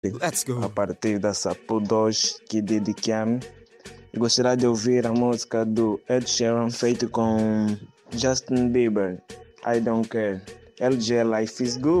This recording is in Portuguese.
Let's a go. partir da Sapo 2 que dediquei-me. Gostaria de ouvir a música do Ed Sheeran feito com Justin Bieber, I Don't Care. LG Life is Good.